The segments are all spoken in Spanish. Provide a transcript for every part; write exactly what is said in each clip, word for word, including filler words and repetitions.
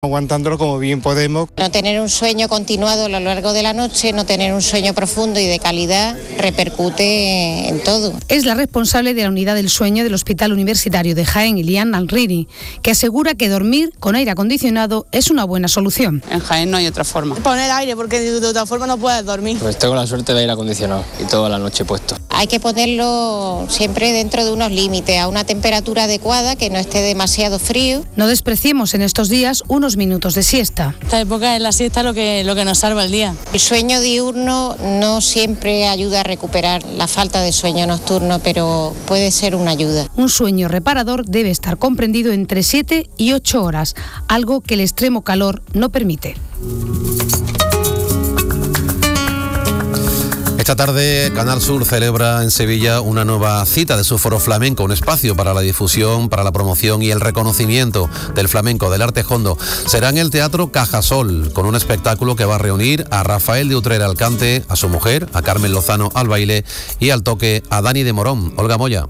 aguantándolo como bien podemos. No tener un sueño continuado a lo largo de la noche, no tener un sueño profundo y de calidad repercute en todo. Es la responsable de la unidad del sueño del Hospital Universitario de Jaén, Ilian Alriri, que asegura que dormir con aire acondicionado es una buena solución. En Jaén no hay otra forma. Poner aire, porque de otra forma no puedes dormir. Pues tengo la suerte de aire acondicionado y toda la noche puesto. Hay que ponerlo siempre dentro de unos límites, a una temperatura adecuada, que no esté demasiado frío. No despreciemos en estos días unos minutos de siesta. Esta época es la siesta lo que, lo que nos salva el día. El sueño diurno no siempre ayuda a recuperar la falta de sueño nocturno, pero puede ser una ayuda. Un sueño reparador debe estar comprendido entre siete y ocho horas, algo que el extremo calor no permite. Esta tarde Canal Sur celebra en Sevilla una nueva cita de su Foro Flamenco, un espacio para la difusión, para la promoción y el reconocimiento del flamenco, del arte hondo. Será en el Teatro Cajasol, con un espectáculo que va a reunir a Rafael de Utrera al cante, a su mujer, a Carmen Lozano al baile y al toque a Dani de Morón. Olga Moya.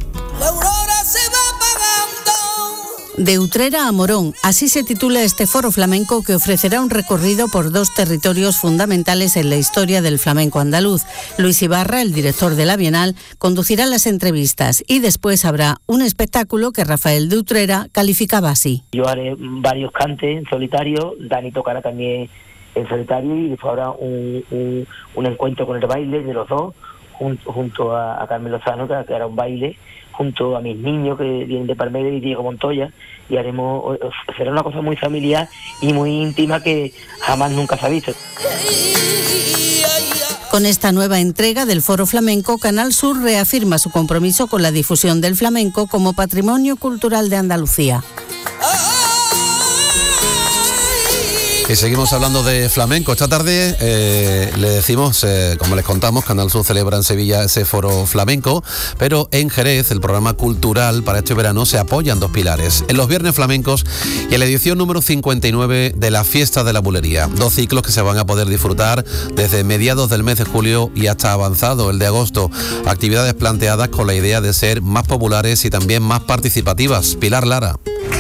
De Utrera a Morón, así se titula este foro flamenco que ofrecerá un recorrido por dos territorios fundamentales en la historia del flamenco andaluz. Luis Ibarra, el director de la Bienal, conducirá las entrevistas y después habrá un espectáculo que Rafael de Utrera calificaba así. Yo haré varios cantes en solitario, Dani tocará también en solitario y después habrá un, un, un encuentro con el baile de los dos, junto, junto a, a Carmen Lozano, que hará un baile, junto a mis niños que vienen de Palmera y Diego Montoya, y haremos, será una cosa muy familiar y muy íntima que jamás nunca se ha visto. Con esta nueva entrega del Foro Flamenco, Canal Sur reafirma su compromiso con la difusión del flamenco como patrimonio cultural de Andalucía. Y seguimos hablando de flamenco. Esta tarde eh, le decimos, eh, como les contamos, Canal Sur celebra en Sevilla ese foro flamenco, pero en Jerez el programa cultural para este verano se apoya en dos pilares: en los viernes flamencos y en la edición número cincuenta y nueve de la Fiesta de la Bulería. Dos ciclos que se van a poder disfrutar desde mediados del mes de julio y hasta avanzado el de agosto. Actividades planteadas con la idea de ser más populares y también más participativas. Pilar Lara.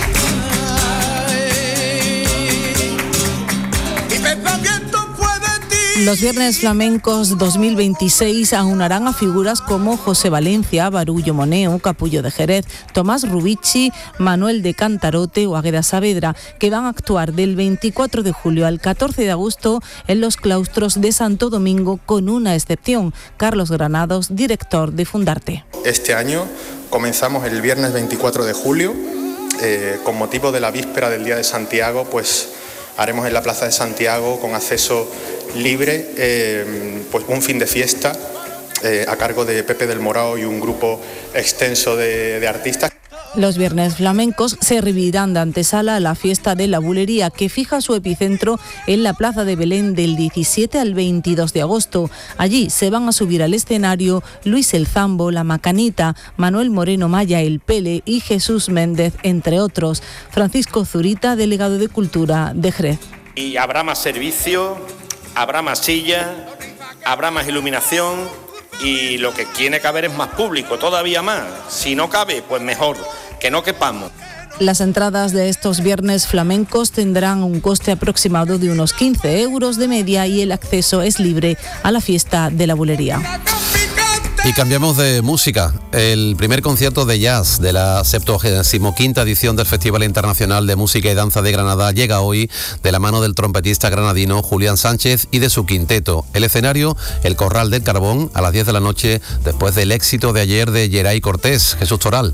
Los Viernes Flamencos dos mil veintiséis aunarán a figuras como José Valencia, Barullo Moneo, Capullo de Jerez, Tomás Rubici, Manuel de Cantarote o Águeda Saavedra, que van a actuar del veinticuatro de julio al catorce de agosto en los claustros de Santo Domingo, con una excepción: Carlos Granados, director de Fundarte. Este año comenzamos el viernes veinticuatro de julio, eh, con motivo de la víspera del Día de Santiago, pues haremos en la Plaza de Santiago, con acceso libre, eh, pues un fin de fiesta eh, a cargo de Pepe del Morao y un grupo extenso de, de artistas. Los Viernes Flamencos servirán de antesala a la Fiesta de la Bulería, que fija su epicentro en la Plaza de Belén del diecisiete al veintidós de agosto. Allí se van a subir al escenario Luis el Zambo, La Macanita, Manuel Moreno Maya el Pele y Jesús Méndez, entre otros. Francisco Zurita, delegado de Cultura de Jerez. Y habrá más servicio, habrá más sillas, habrá más iluminación y lo que tiene que haber es más público, todavía más. Si no cabe, pues mejor, que no quepamos. Las entradas de estos Viernes Flamencos tendrán un coste aproximado de unos quince euros de media y el acceso es libre a la Fiesta de la Bulería. Y cambiamos de música. El primer concierto de jazz de la septuagésima quinta edición del Festival Internacional de Música y Danza de Granada llega hoy de la mano del trompetista granadino Julián Sánchez y de su quinteto. El escenario, el Corral del Carbón, a las diez de la noche, después del éxito de ayer de Geray Cortés. Jesús Toral.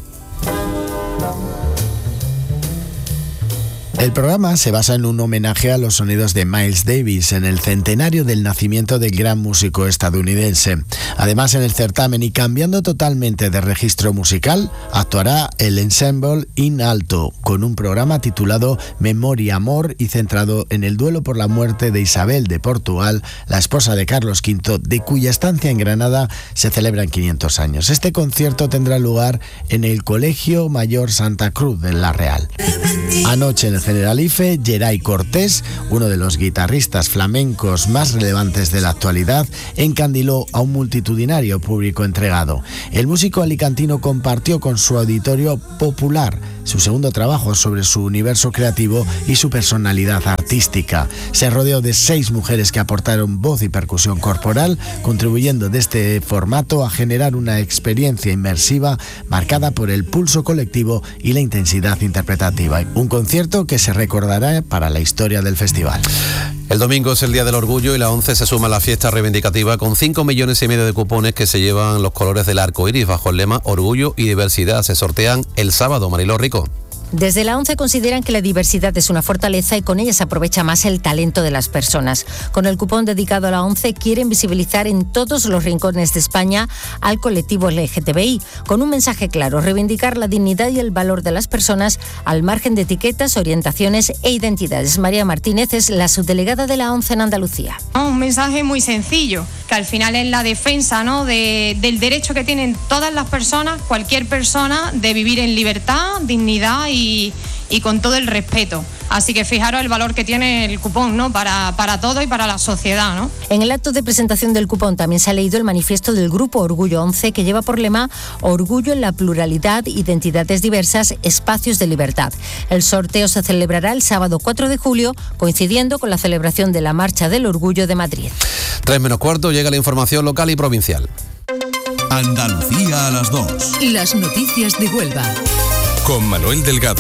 El programa se basa en un homenaje a los sonidos de Miles Davis en el centenario del nacimiento del gran músico estadounidense. Además, en el certamen, y cambiando totalmente de registro musical, actuará el Ensemble in Alto, con un programa titulado Memoria Amor y centrado en el duelo por la muerte de Isabel de Portugal, la esposa de Carlos quinto, de cuya estancia en Granada se celebran quinientos años. Este concierto tendrá lugar en el Colegio Mayor Santa Cruz de La Real. Anoche, en el Generalife, Geray Cortés, uno de los guitarristas flamencos más relevantes de la actualidad, encandiló a un multitudinario público entregado. El músico alicantino compartió con su auditorio popular su segundo trabajo sobre su universo creativo y su personalidad artística. Se rodeó de seis mujeres que aportaron voz y percusión corporal, contribuyendo de este formato a generar una experiencia inmersiva marcada por el pulso colectivo y la intensidad interpretativa. Un concierto que se recordará para la historia del festival. El domingo es el Día del Orgullo y la ONCE se suma a la fiesta reivindicativa con cinco millones y medio de cupones que se llevan los colores del arco iris bajo el lema Orgullo y Diversidad. Se sortean el sábado. Mariló Rico. Desde la ONCE consideran que la diversidad es una fortaleza y con ella se aprovecha más el talento de las personas. Con el cupón dedicado a la ONCE quieren visibilizar en todos los rincones de España al colectivo L G T B I, con un mensaje claro: reivindicar la dignidad y el valor de las personas al margen de etiquetas, orientaciones e identidades. María Martínez es la subdelegada de la ONCE en Andalucía. Un mensaje muy sencillo, que al final es la defensa, ¿no?, de, del derecho que tienen todas las personas, cualquier persona, de vivir en libertad, dignidad y Y, y con todo el respeto. Así que fijaros el valor que tiene el cupón, ¿no?, para, para todo y para la sociedad, ¿no? En el acto de presentación del cupón también se ha leído el manifiesto del Grupo Orgullo ONCE, que lleva por lema Orgullo en la pluralidad, identidades diversas, espacios de libertad. El sorteo se celebrará el sábado cuatro de julio, coincidiendo con la celebración de la Marcha del Orgullo de Madrid. Tres menos cuarto, llega la información local y provincial. Andalucía a las dos. Las noticias de Huelva. Con Manuel Delgado.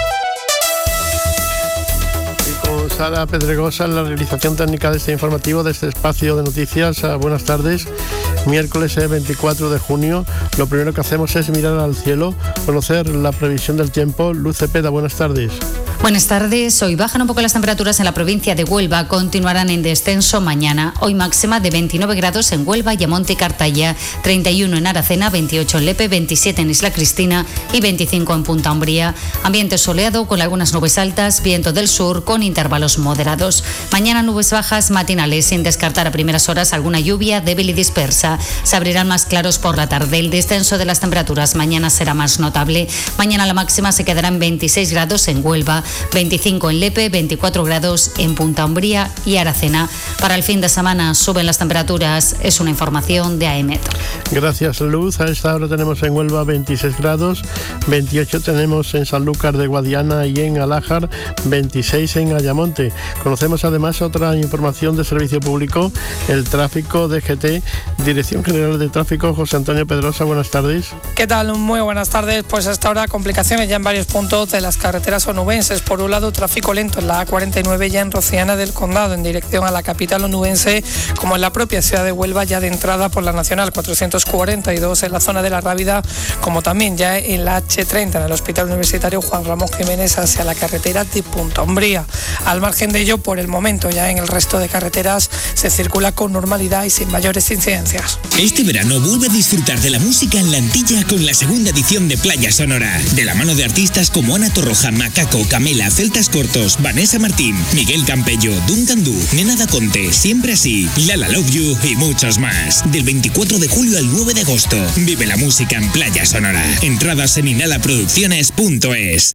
Y con Sara Pedregosa en la realización técnica de este informativo, de este espacio de noticias. Buenas tardes. Miércoles veinticuatro de junio. Lo primero que hacemos es mirar al cielo, conocer la previsión del tiempo. Luz Cepeda, buenas tardes. Buenas tardes. Hoy bajan un poco las temperaturas en la provincia de Huelva, continuarán en descenso mañana. Hoy máxima de veintinueve grados en Huelva, Ayamonte y Cartaya, treinta y uno en Aracena, veintiocho en Lepe, veintisiete en Isla Cristina y veinticinco en Punta Umbría. Ambiente soleado con algunas nubes altas, viento del sur con intervalos moderados. Mañana nubes bajas matinales, sin descartar a primeras horas alguna lluvia débil y dispersa. Se abrirán más claros por la tarde. El descenso de las temperaturas mañana será más notable. Mañana la máxima se quedará en veintiséis grados en Huelva, veinticinco en Lepe, veinticuatro grados en Punta Umbría y Aracena. Para el fin de semana suben las temperaturas. Es una información de A E M E T. Gracias, Luz. A esta hora tenemos en Huelva veintiséis grados, veintiocho tenemos en Sanlúcar de Guadiana y en Alájar, veintiséis en Ayamonte. Conocemos además otra información de servicio público, el tráfico D G T, Dirección General de Tráfico. José Antonio Pedrosa, buenas tardes. ¿Qué tal? Muy buenas tardes. Pues hasta ahora complicaciones ya en varios puntos de las carreteras onubenses. Por un lado, tráfico lento en la A cuarenta y nueve ya en Rociana del Condado, en dirección a la capital onubense, como en la propia ciudad de Huelva, ya de entrada por la Nacional cuatrocientos cuarenta y dos en la zona de La Rábida, como también ya en la H treinta en el Hospital Universitario Juan Ramón Jiménez hacia la carretera de Punta Umbría. Al margen de ello, por el momento ya en el resto de carreteras se circula con normalidad y sin mayores incidencias. Este verano vuelve a disfrutar de la música en la Antilla con la segunda edición de Playa Sonora, de la mano de artistas como Ana Torroja, Macaco, Camela, Celtas Cortos, Vanessa Martín, Miguel Campello, Duncan Du, Nena Da Conte, Siempre Así, Lala Love You y muchos más. Del veinticuatro de julio al nueve de agosto, vive la música en Playa Sonora. Entradas en inhalaproducciones punto es.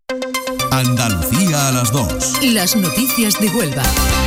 Andalucía a las dos. Las noticias de Huelva.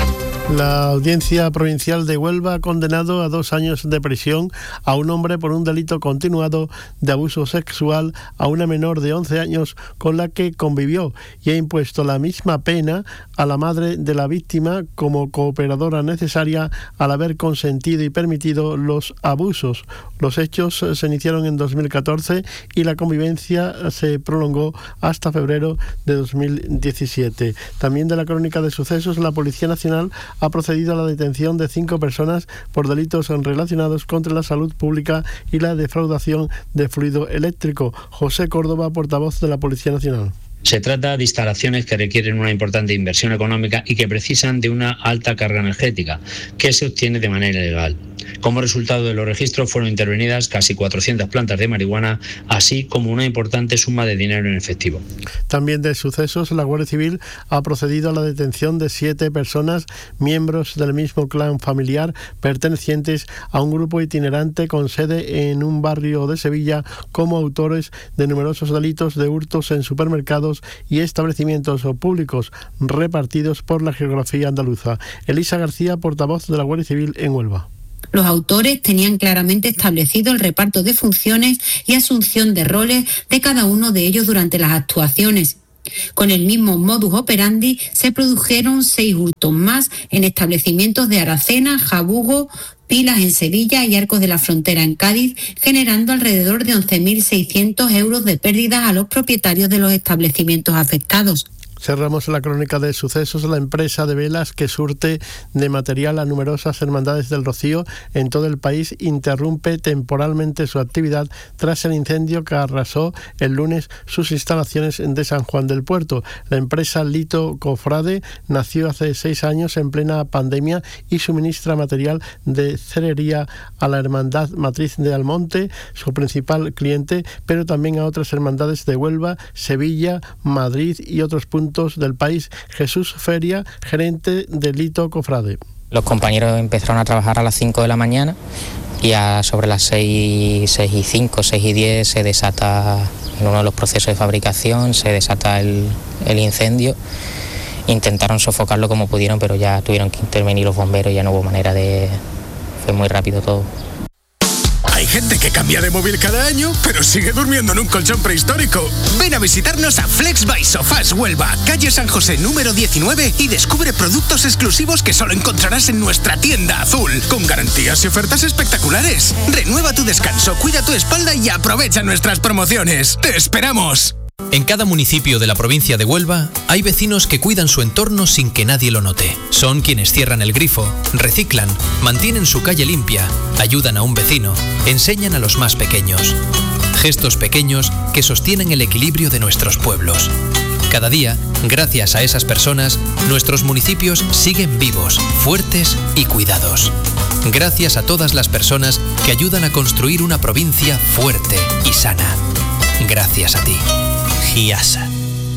La Audiencia Provincial de Huelva ha condenado a dos años de prisión a un hombre por un delito continuado de abuso sexual a una menor de once años con la que convivió y ha impuesto la misma pena a la madre de la víctima como cooperadora necesaria al haber consentido y permitido los abusos. Los hechos se iniciaron en dos mil catorce y la convivencia se prolongó hasta febrero de dos mil diecisiete. También de la crónica de sucesos, la Policía Nacional ha procedido a la detención de cinco personas por delitos relacionados contra la salud pública y la defraudación de fluido eléctrico. José Córdoba, portavoz de la Policía Nacional. Se trata de instalaciones que requieren una importante inversión económica y que precisan de una alta carga energética, que se obtiene de manera ilegal. Como resultado de los registros fueron intervenidas casi cuatrocientas plantas de marihuana, así como una importante suma de dinero en efectivo. También de sucesos, la Guardia Civil ha procedido a la detención de siete personas, miembros del mismo clan familiar, pertenecientes a un grupo itinerante con sede en un barrio de Sevilla, como autores de numerosos delitos de hurtos en supermercados privados y establecimientos públicos repartidos por la geografía andaluza. Elisa García, portavoz de la Guardia Civil en Huelva. Los autores tenían claramente establecido el reparto de funciones y asunción de roles de cada uno de ellos durante las actuaciones. Con el mismo modus operandi se produjeron seis hurtos más en establecimientos de Aracena, Jabugo, Pilas en Sevilla y Arcos de la Frontera en Cádiz, generando alrededor de once mil seiscientos euros de pérdidas a los propietarios de los establecimientos afectados. Cerramos la crónica de sucesos. La empresa de velas que surte de material a numerosas hermandades del Rocío en todo el país interrumpe temporalmente su actividad tras el incendio que arrasó el lunes sus instalaciones de San Juan del Puerto. La empresa Lito Cofrade nació hace seis años en plena pandemia y suministra material de cerería a la Hermandad Matriz de Almonte, su principal cliente, pero también a otras hermandades de Huelva, Sevilla, Madrid y otros puntos del país. Jesús Feria, gerente de Lito Cofrade. Los compañeros empezaron a trabajar a las cinco de la mañana y a sobre las seis, seis y cinco, seis y diez se desata en uno de los procesos de fabricación, se desata el, el incendio. Intentaron sofocarlo como pudieron, pero ya tuvieron que intervenir los bomberos, ya no hubo manera de... fue muy rápido todo. Hay gente que cambia de móvil cada año, pero sigue durmiendo en un colchón prehistórico. Ven a visitarnos a Flex by Sofás Huelva, calle San José número diecinueve, y descubre productos exclusivos que solo encontrarás en nuestra tienda azul, con garantías y ofertas espectaculares. Renueva tu descanso, cuida tu espalda y aprovecha nuestras promociones. ¡Te esperamos! En cada municipio de la provincia de Huelva hay vecinos que cuidan su entorno sin que nadie lo note. Son quienes cierran el grifo, reciclan, mantienen su calle limpia, ayudan a un vecino, enseñan a los más pequeños. Gestos pequeños que sostienen el equilibrio de nuestros pueblos. Cada día, gracias a esas personas, nuestros municipios siguen vivos, fuertes y cuidados. Gracias a todas las personas que ayudan a construir una provincia fuerte y sana. Gracias a ti. Giasa.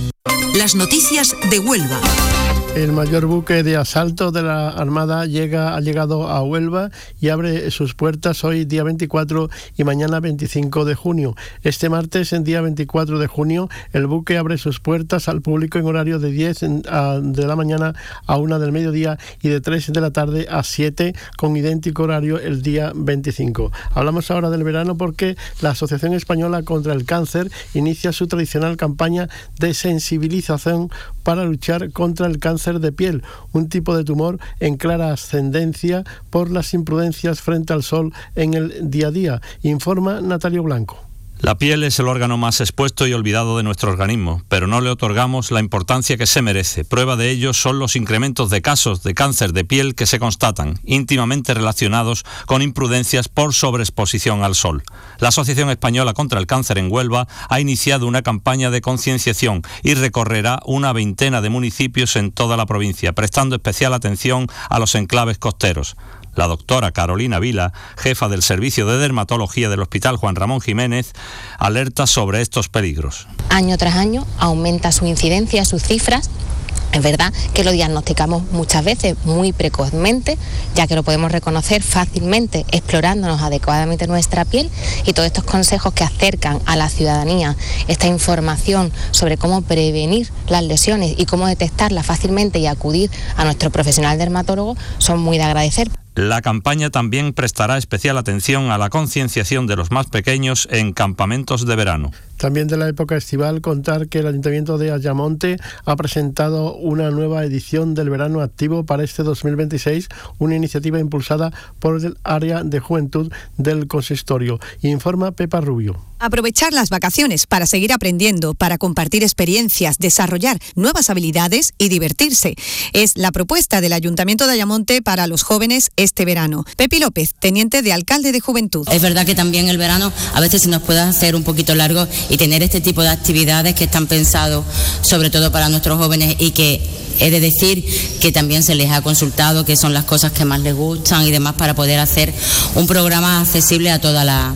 Las noticias de Huelva. El mayor buque de asalto de la Armada llega, ha llegado a Huelva y abre sus puertas hoy día veinticuatro y mañana veinticinco de junio. Este martes, en día veinticuatro de junio, el buque abre sus puertas al público en horario de diez de la mañana a una del mediodía y de tres de la tarde a siete, con idéntico horario el día veinticinco. Hablamos ahora del verano porque la Asociación Española contra el Cáncer inicia su tradicional campaña de sensibilización para luchar contra el cáncer de piel, un tipo de tumor en clara ascendencia por las imprudencias frente al sol en el día a día, informa Natalio Blanco. La piel es el órgano más expuesto y olvidado de nuestro organismo, pero no le otorgamos la importancia que se merece. Prueba de ello son los incrementos de casos de cáncer de piel que se constatan, íntimamente relacionados con imprudencias por sobreexposición al sol. La Asociación Española contra el Cáncer en Huelva ha iniciado una campaña de concienciación y recorrerá una veintena de municipios en toda la provincia, prestando especial atención a los enclaves costeros. La doctora Carolina Vila, jefa del Servicio de Dermatología del Hospital Juan Ramón Jiménez, alerta sobre estos peligros. Año tras año aumenta su incidencia, sus cifras. Es verdad que lo diagnosticamos muchas veces muy precozmente, ya que lo podemos reconocer fácilmente explorándonos adecuadamente nuestra piel, y todos estos consejos que acercan a la ciudadanía esta información sobre cómo prevenir las lesiones y cómo detectarlas fácilmente y acudir a nuestro profesional dermatólogo son muy de agradecer. La campaña también prestará especial atención a la concienciación de los más pequeños en campamentos de verano. También de la época estival, contar que el Ayuntamiento de Ayamonte ha presentado una nueva edición del Verano Activo para este dos mil veintiséis, una iniciativa impulsada por el área de juventud del consistorio. Informa Pepa Rubio. Aprovechar las vacaciones para seguir aprendiendo, para compartir experiencias, desarrollar nuevas habilidades y divertirse. Es la propuesta del Ayuntamiento de Ayamonte para los jóvenes este verano. Pepi López, teniente de alcalde de Juventud. Es verdad que también el verano a veces se nos puede hacer un poquito largo, y tener este tipo de actividades que están pensados sobre todo para nuestros jóvenes, y que he de decir que también se les ha consultado qué son las cosas que más les gustan y demás, para poder hacer un programa accesible a toda la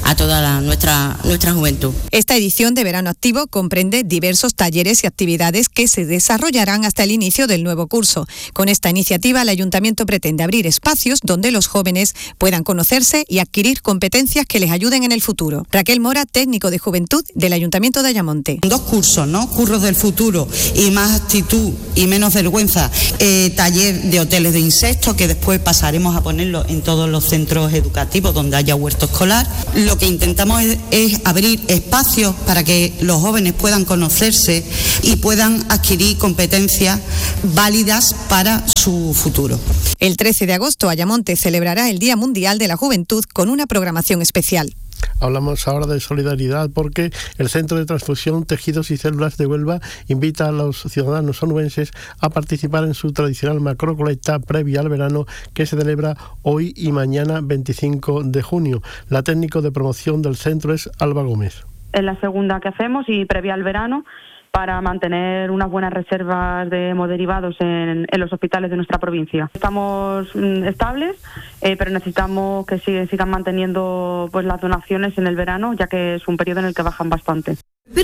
a toda la, nuestra, nuestra juventud. Esta edición de Verano Activo comprende diversos talleres y actividades que se desarrollarán hasta el inicio del nuevo curso. Con esta iniciativa, el Ayuntamiento pretende abrir espacios donde los jóvenes puedan conocerse y adquirir competencias que les ayuden en el futuro. Raquel Mora, técnico de Juventud del Ayuntamiento de Ayamonte. Dos cursos, ¿no? Curros del futuro y más actitud y menos vergüenza. Eh, taller de hoteles de insectos, que después pasaremos a ponerlo en todos los centros educativos donde haya huerto escolar. Lo que intentamos es, es abrir espacios para que los jóvenes puedan conocerse y puedan adquirir competencias válidas para su futuro. El trece de agosto, Ayamonte celebrará el Día Mundial de la Juventud con una programación especial. Hablamos ahora de solidaridad porque el Centro de Transfusión, Tejidos y Células de Huelva invita a los ciudadanos onubenses a participar en su tradicional macrocolecta previa al verano que se celebra hoy y mañana veinticinco de junio. La técnico de promoción del centro es Alba Gómez. Es la segunda que hacemos y previa al verano, para mantener unas buenas reservas de hemoderivados en, en los hospitales de nuestra provincia. Estamos mm, estables, eh, pero necesitamos que sigan, sigan manteniendo pues las donaciones en el verano, ya que es un periodo en el que bajan bastante.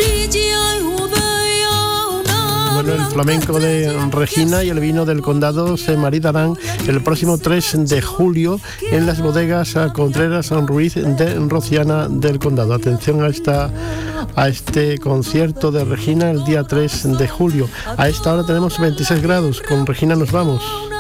Bueno, el flamenco de Regina y el vino del condado se maridarán el próximo tres de julio en las bodegas Contreras Ruiz de Rociana del condado. Atención a esta a este concierto de Regina el día tres de julio. A esta hora tenemos veintiséis grados. Con Regina nos vamos.